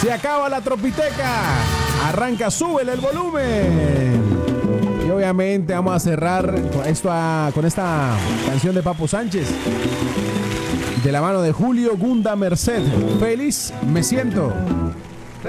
Se acaba la tropiteca. Arranca, súbele el volumen. Y obviamente vamos a cerrar con esta canción de Papo Sánchez. De la mano de Julio Gunda Merced. Feliz me siento.